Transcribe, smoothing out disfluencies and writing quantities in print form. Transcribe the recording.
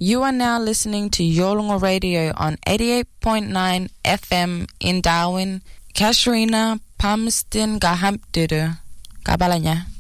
You are now listening to Yolngu Radio on 88.9 FM in Darwin. Kasharina Palmerston Gahampdudu. Gabalanya.